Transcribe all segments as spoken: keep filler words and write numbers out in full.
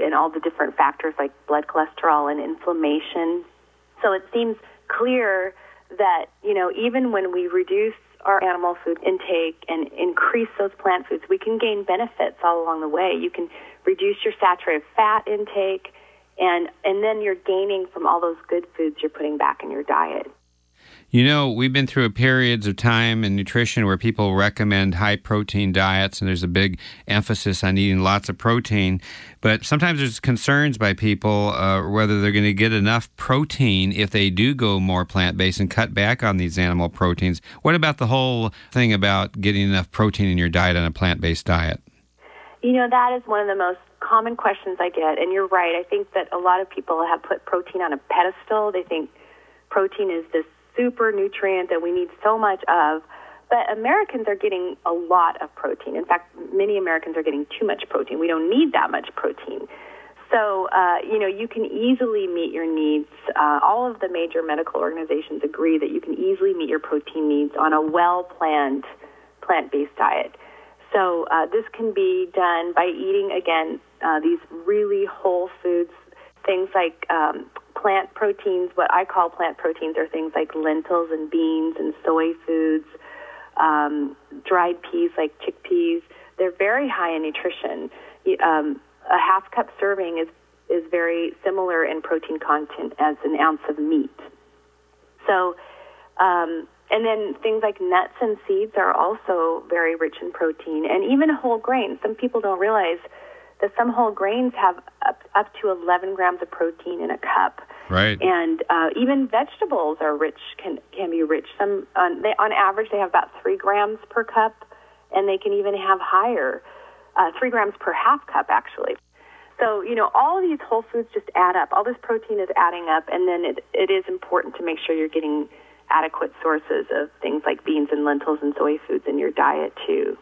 and all the different factors like blood cholesterol and inflammation. So it seems clear that, you know, even when we reduce our animal food intake and increase those plant foods, we can gain benefits all along the way. You can reduce your saturated fat intake, and and then you're gaining from all those good foods you're putting back in your diet. You know, we've been through periods of time in nutrition where people recommend high-protein diets, and there's a big emphasis on eating lots of protein. But sometimes there's concerns by people uh, whether they're going to get enough protein if they do go more plant-based and cut back on these animal proteins. What about the whole thing about getting enough protein in your diet on a plant-based diet? You know, that is one of the most common questions I get, and you're right. I think that a lot of people have put protein on a pedestal. They think protein is this super nutrient that we need so much of, but Americans are getting a lot of protein. In fact, many Americans are getting too much protein. We don't need that much protein. So, uh, you know, you can easily meet your needs. Uh, all of the major medical organizations agree that you can easily meet your protein needs on a well-planned plant-based diet. So uh, this can be done by eating, again, uh, these really whole foods, things like um, plant proteins. What I call plant proteins are things like lentils and beans and soy foods, um, dried peas like chickpeas. They're very high in nutrition. Um, a half cup serving is, is very similar in protein content as an ounce of meat. So, um, and then things like nuts and seeds are also very rich in protein, and even whole grains. Some people don't realize that some whole grains have up, up to eleven grams of protein in a cup. Right. And uh, even vegetables are rich, can can be rich. Some on, they, on average, they have about three grams per cup, and they can even have higher, uh, three grams per half cup, actually. So, you know, all of these whole foods just add up. All this protein is adding up, and then it, it is important to make sure you're getting adequate sources of things like beans and lentils and soy foods in your diet, too.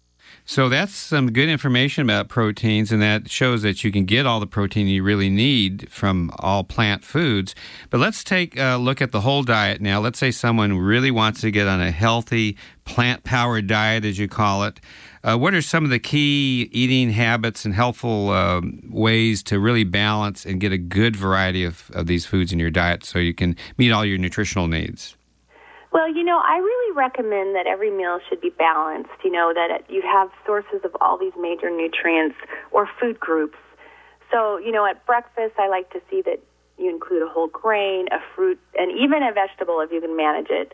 So that's some good information about proteins, and that shows that you can get all the protein you really need from all plant foods. But let's take a look at the whole diet now. Let's say someone really wants to get on a healthy, plant-powered diet, as you call it. Uh, what are some of the key eating habits and helpful uh, ways to really balance and get a good variety of, of these foods in your diet so you can meet all your nutritional needs? Well, you know, I really recommend that every meal should be balanced, you know, that you have sources of all these major nutrients or food groups. So, you know, at breakfast, I like to see that you include a whole grain, a fruit, and even a vegetable if you can manage it.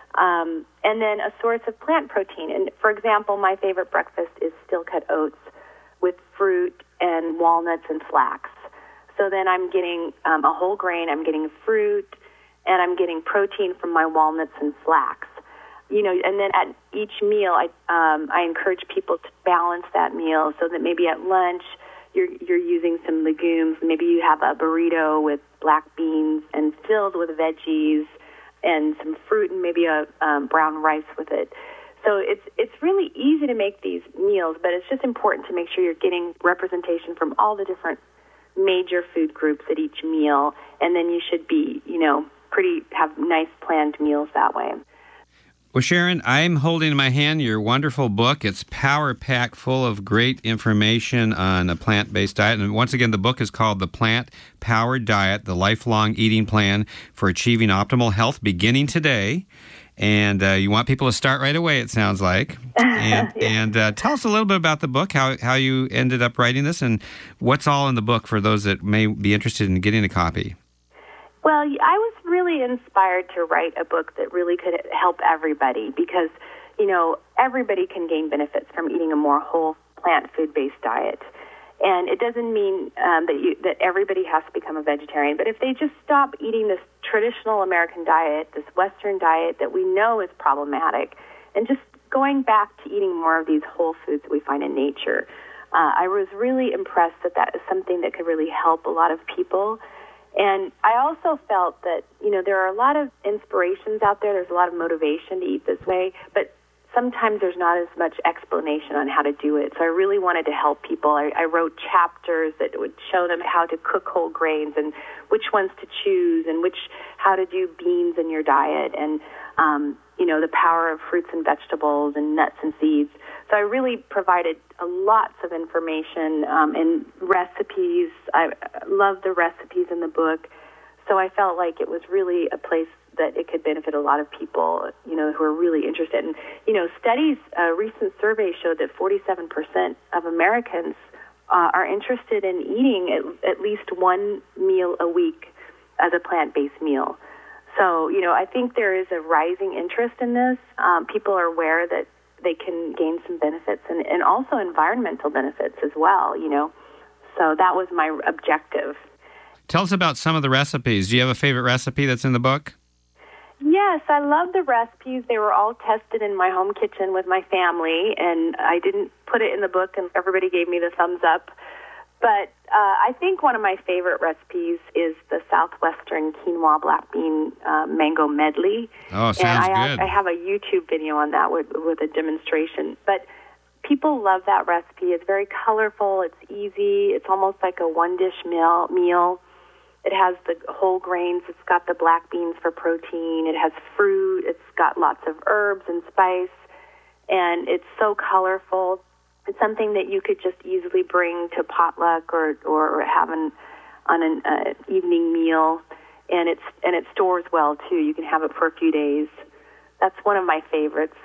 Um, and then a source of plant protein. And, for example, my favorite breakfast is steel-cut oats with fruit and walnuts and flax. So then I'm getting um, a whole grain, I'm getting fruit, and I'm getting protein from my walnuts and flax. You know, and then at each meal, I um, I encourage people to balance that meal so that maybe at lunch you're you're using some legumes. Maybe you have a burrito with black beans and filled with veggies and some fruit and maybe a um, brown rice with it. So it's it's really easy to make these meals, but it's just important to make sure you're getting representation from all the different major food groups at each meal, and then you should be, you know, pretty have nice planned meals that way. Well, Sharon, I'm holding in my hand your wonderful book. It's power-packed full of great information on a plant-based diet. And once again, the book is called The Plant-Powered Diet, The Lifelong Eating Plan for Achieving Optimal Health Beginning Today. And uh, you want people to start right away, it sounds like. And, yeah. and uh, tell us a little bit about the book, how, how you ended up writing this, and what's all in the book for those that may be interested in getting a copy. Well, I was really inspired to write a book that really could help everybody because, you know, everybody can gain benefits from eating a more whole plant food-based diet. And it doesn't mean um, that you, that everybody has to become a vegetarian, but if they just stop eating this traditional American diet, this Western diet that we know is problematic, and just going back to eating more of these whole foods that we find in nature, uh, I was really impressed that that is something that could really help a lot of people. And I also felt that, you know, there are a lot of inspirations out there. There's a lot of motivation to eat this way, but sometimes there's not as much explanation on how to do it. So I really wanted to help people. I, I wrote chapters that would show them how to cook whole grains and which ones to choose and which how to do beans in your diet. And um, you know, the power of fruits and vegetables and nuts and seeds. So I really provided uh, lots of information um, and recipes. I love the recipes in the book. So I felt like it was really a place that it could benefit a lot of people, you know, who are really interested. And, you know, studies, uh, recent surveys showed that forty-seven percent of Americans uh, are interested in eating at, at least one meal a week as a plant-based meal. So, you know, I think there is a rising interest in this. Um, people are aware that they can gain some benefits and, and also environmental benefits as well, you know. So that was my objective. Tell us about some of the recipes. Do you have a favorite recipe that's in the book? Yes, I love the recipes. They were all tested in my home kitchen with my family, and I didn't put it in the book, and everybody gave me the thumbs up. But uh, I think one of my favorite recipes is the Southwestern quinoa black bean uh, mango medley. Oh, sounds and I, good. I have a YouTube video on that with, with a demonstration. But people love that recipe. It's very colorful. It's easy. It's almost like a one-dish meal. meal. It has the whole grains. It's got the black beans for protein. It has fruit. It's got lots of herbs and spice. And it's so colorful. It's something that you could just easily bring to potluck or or have an, on an uh, evening meal, and it's and it stores well too. You can have it for a few days. That's one of my favorites.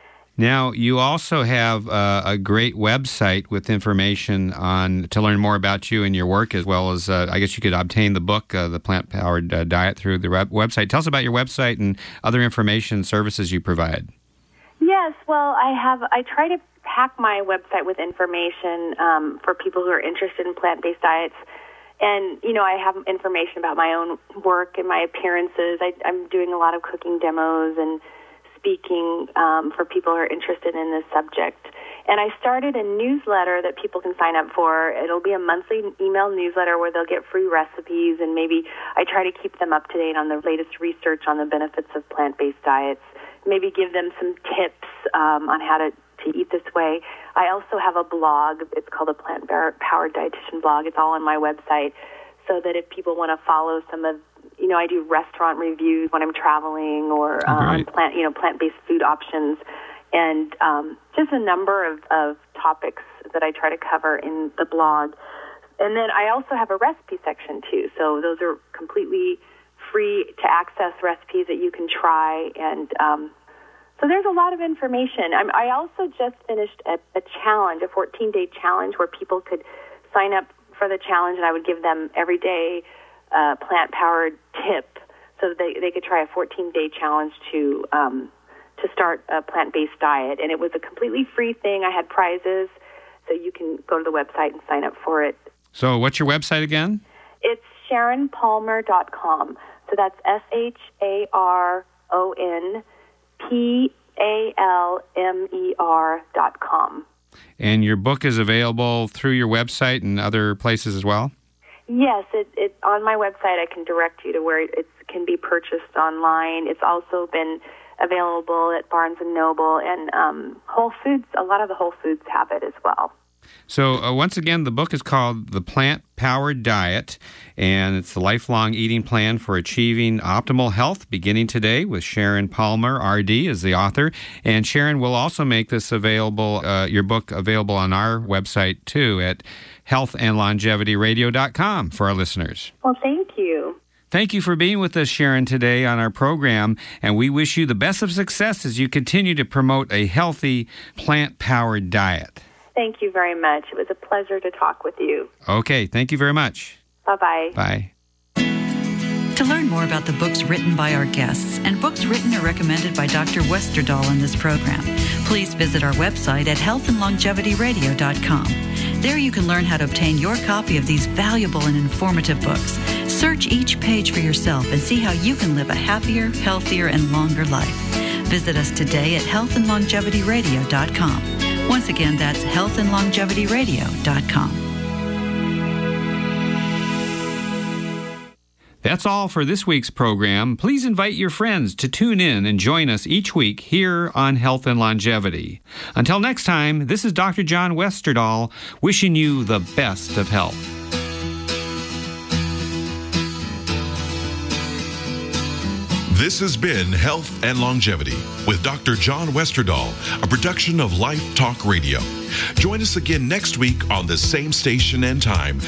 Now, you also have uh, a great website with information on to learn more about you and your work, as well as uh, I guess you could obtain the book, uh, The Plant-Powered uh, Diet, through the web- website. Tell us about your website and other information and services you provide. Yes, well, I have. I try to pack my website with information um, for people who are interested in plant-based diets. And, you know, I have information about my own work and my appearances. I, I'm doing a lot of cooking demos and speaking um, for people who are interested in this subject. And I started a newsletter that people can sign up for. It'll be a monthly email newsletter where they'll get free recipes, and maybe I try to keep them up to date on the latest research on the benefits of plant-based diets, maybe give them some tips um, on how to to eat this way. I also have a blog. It's called a Plant-Powered Dietitian blog. It's all on my website, so that if people want to follow some of, you know, I do restaurant reviews when I'm traveling, or uh, on plant, you know, plant-based food options, and um, just a number of, of topics that I try to cover in the blog. And then I also have a recipe section too. So those are completely free to access recipes that you can try, and um, so there's a lot of information. I'm, I also just finished a, a challenge, a fourteen-day challenge, where people could sign up for the challenge, and I would give them every day a plant-powered tip, so that they, they could try a fourteen-day challenge to um, to start a plant-based diet. And it was a completely free thing. I had prizes, so you can go to the website and sign up for it. So what's your website again? It's Sharon Palmer dot com. So that's S H A R O N P A L M E R dot com. And your book is available through your website and other places as well? Yes, it, it on my website I can direct you to where it, it can be purchased online. It's also been available at Barnes and Noble, and um, Whole Foods. A lot of the Whole Foods have it as well. So uh, once again, the book is called The Plant-Powered Diet, and it's the lifelong eating plan for achieving optimal health, beginning today, with Sharon Palmer, R D, as the author. And Sharon will also make this available, uh, your book available on our website, too, at health and longevity radio dot com for our listeners. Well, thank you. Thank you for being with us, Sharon, today on our program, and we wish you the best of success as you continue to promote a healthy, plant-powered diet. Thank you very much. It was a pleasure to talk with you. Okay, thank you very much. Bye-bye. Bye. To learn more about the books written by our guests and books written or recommended by Doctor Westerdahl in this program, please visit our website at health and longevity radio dot com. There you can learn how to obtain your copy of these valuable and informative books. Search each page for yourself and see how you can live a happier, healthier, and longer life. Visit us today at health and longevity radio dot com. Once again, that's health and longevity radio dot com. That's all for this week's program. Please invite your friends to tune in and join us each week here on Health and Longevity. Until next time, this is Doctor John Westerdahl wishing you the best of health. This has been Health and Longevity with Doctor John Westerdahl, a production of Life Talk Radio. Join us again next week on the same station and time